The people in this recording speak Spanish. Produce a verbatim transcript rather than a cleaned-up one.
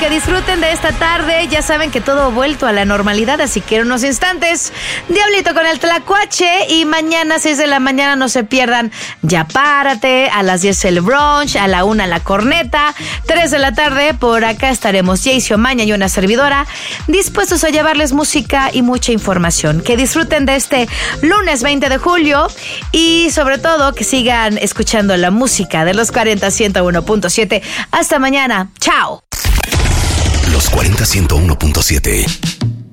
que disfruten de esta tarde. Ya saben que todo ha vuelto a la normalidad, así que en unos instantes, Diablito con el Tlacuache. Y mañana, seis de la mañana, no se pierdan Ya Párate, a las diez el brunch, a la una la corneta, tres de la tarde, por acá estaremos Jayce Omaña y una servidora, dispuestos a llevarles música y mucha información. Que disfruten de este lunes veinte de julio y sobre todo que sigan escuchando la música de los cuarenta ciento uno punto siete. Hasta mañana. Chao. Los cuarenta ciento uno punto siete.